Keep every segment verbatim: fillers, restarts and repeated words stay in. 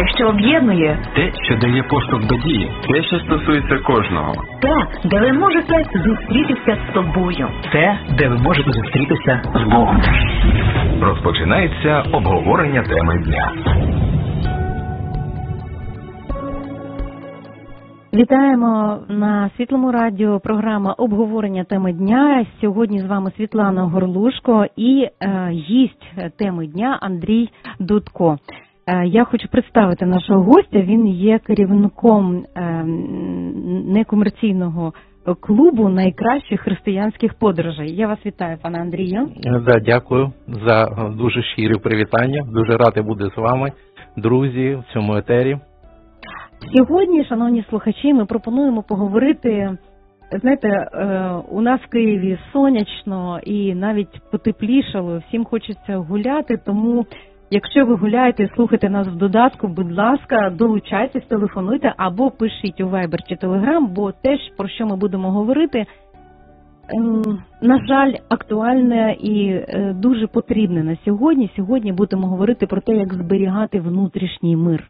те, що об'єднує. Те, що дає поштовх до дії. Те, що стосується кожного. Те, де ви можете зустрітися з собою. Те, де ви можете зустрітися з Богом. Розпочинається обговорення теми дня. Вітаємо на Світлому радіо, програма «Обговорення теми дня». Сьогодні з вами Світлана Горлушко і е, гість теми дня Андрій Дудко. Е, я хочу представити нашого гостя. Він є керівником е, некомерційного клубу найкращих християнських подорожей. Я вас вітаю, пане Андрію. Да, дякую за дуже щирі привітання. Дуже радий бути з вами, друзі, в цьому етері. Сьогодні, шановні слухачі, ми пропонуємо поговорити, знаєте, у нас в Києві сонячно і навіть потеплішало, всім хочеться гуляти, тому якщо ви гуляєте і слухаєте нас в додатку, будь ласка, долучайтесь, телефонуйте або пишіть у Viber чи Telegram, бо те, про що ми будемо говорити, на жаль, актуальне і дуже потрібне на сьогодні. Сьогодні будемо говорити про те, як зберігати внутрішній мир.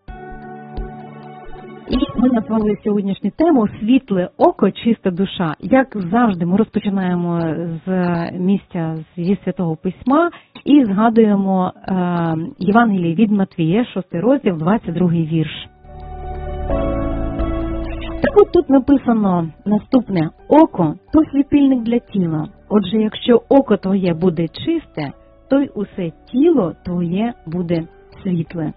І ми назвали сьогоднішню тему «Світле око, чиста душа». Як завжди, ми розпочинаємо з місця зі Святого Письма і згадуємо е, Євангеліє від Матвія, шостий розділ, двадцять другий вірш. Так от тут написано наступне: «Око – то світильник для тіла. Отже, якщо око твоє буде чисте, то й усе тіло твоє буде світле».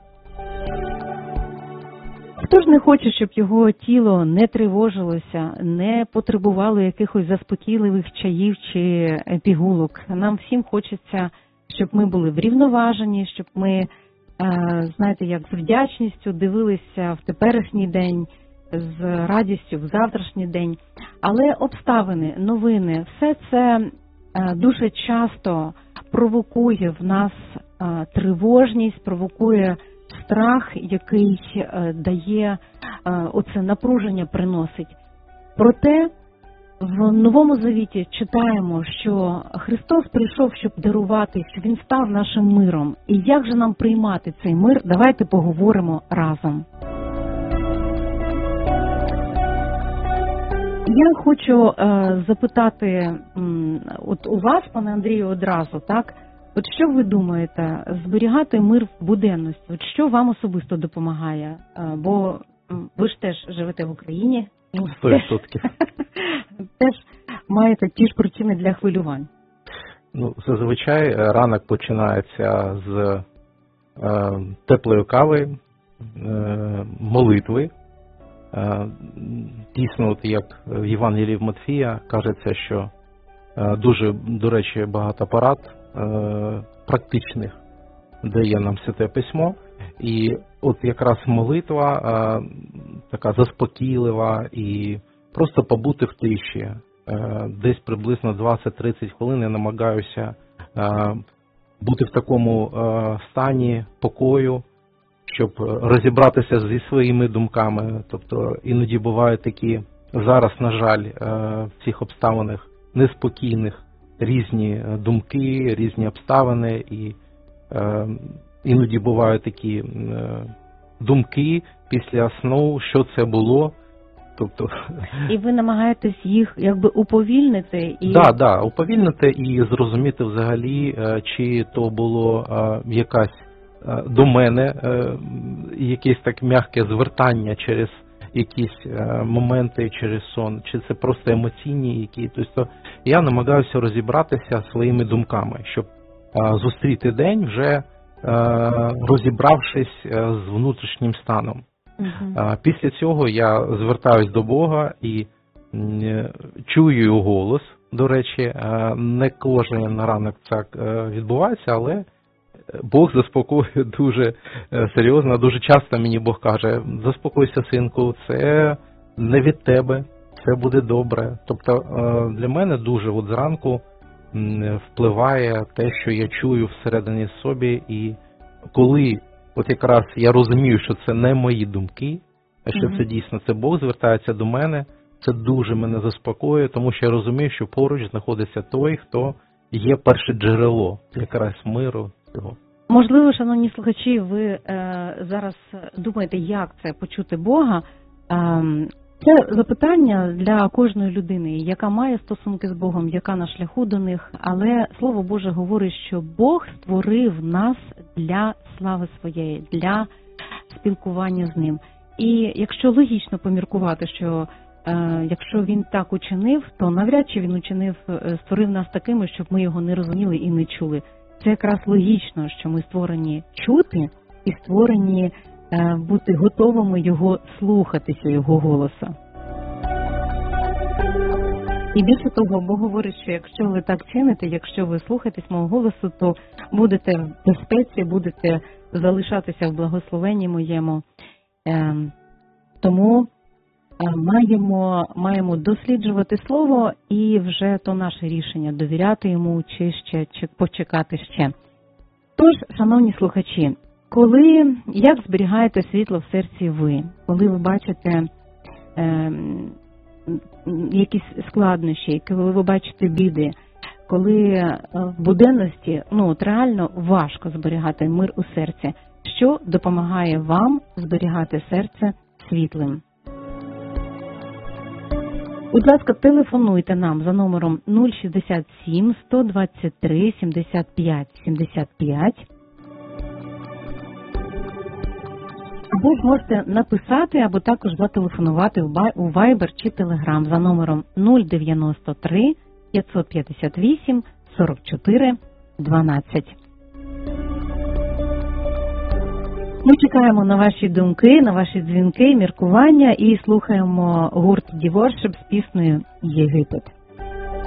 Хто ж не хоче, щоб його тіло не тривожилося, не потребувало якихось заспокійливих чаїв чи пігулок? Нам всім хочеться, щоб ми були врівноважені, щоб ми, знаєте, як з вдячністю дивилися в теперішній день, з радістю в завтрашній день. Але обставини, новини, все це дуже часто провокує в нас тривожність, провокує страх, який е, дає, е, оце напруження приносить. Проте в Новому Завіті читаємо, що Христос прийшов, щоб дарувати, щоб Він став нашим миром. І як же нам приймати цей мир? Давайте поговоримо разом. Я хочу е, запитати м, от у вас, пане Андрію, одразу, так? От що ви думаєте, зберігати мир в буденності? От що вам особисто допомагає? Бо ви ж теж живете в Україні. сто відсотків. Теж маєте ті ж причини для хвилювань. Ну, зазвичай ранок починається з е, теплої кави, е, молитви. Е, дійсно, от як в Євангелії в Матфія кажеться, що е, дуже, до речі, багато порад практичних дає нам Святе Письмо, і от якраз молитва така заспокійлива і просто побути в тиші. Десь приблизно двадцять-тридцять хвилин я намагаюся бути в такому стані покою, щоб розібратися зі своїми думками. Тобто іноді бувають такі, зараз, на жаль, в цих обставинах неспокійних, різні думки, різні обставини, і е, іноді бувають такі е, думки після сну, що це було. Тобто, і ви намагаєтесь їх якби уповільнити? І... Да, да, уповільнити і зрозуміти взагалі, е, чи то було е, якась е, до мене е, якесь так м'яке звертання через якісь е, моменти через сон, чи це просто емоційні які. Тобто я намагаюся розібратися своїми думками, щоб е, зустріти день вже е, розібравшись е, з внутрішнім станом. Uh-huh. Е, після цього я звертаюсь до Бога і е, чую його голос. До речі, е, не кожен ранок так е, відбувається, але Бог заспокоює дуже серйозно, дуже часто мені Бог каже: заспокойся, синку, це не від тебе, це буде добре. Тобто для мене дуже от зранку впливає те, що я чую всередині собі, і коли от якраз я розумію, що це не мої думки, а що це дійсно це Бог звертається до мене, це дуже мене заспокоює, тому що я розумію, що поруч знаходиться той, хто є перше джерело якраз миру цього. Можливо, шановні слухачі, ви е, зараз думаєте, як це почути Бога. Е, це запитання для кожної людини, яка має стосунки з Богом, яка на шляху до них. Але Слово Боже говорить, що Бог створив нас для слави своєї, для спілкування з Ним. І якщо логічно поміркувати, що е, якщо Він так учинив, то навряд чи Він учинив, створив нас такими, щоб ми його не розуміли і не чули. Це якраз логічно, що ми створені чути і створені е, бути готовими його слухатися, його голоса. І більше того, Бог говорить, що якщо ви так чините, якщо ви слухаєтесь мого голосу, то будете в безпеці, будете залишатися в благословенні моєму. Е, тому Маємо, маємо досліджувати Слово, і вже то наше рішення, довіряти йому чи ще чи почекати ще. Тож, шановні слухачі, коли, як зберігаєте світло в серці ви, коли ви бачите е, якісь складнощі, коли ви бачите біди, коли в буденності, ну, от реально важко зберігати мир у серці, що допомагає вам зберігати серце світлим? Будь ласка, телефонуйте нам за номером нуль шістдесят сім сто двадцять три сімдесят п'ять сімдесят п'ять. Або ж можете написати, або також зателефонувати у Viber чи Telegram за номером нуль дев'яносто три п'ятсот п'ятдесят вісім сорок чотири дванадцять. Ми чекаємо на ваші думки, на ваші дзвінки, міркування і слухаємо гурт Ді Воршип з піснею «Єгипет».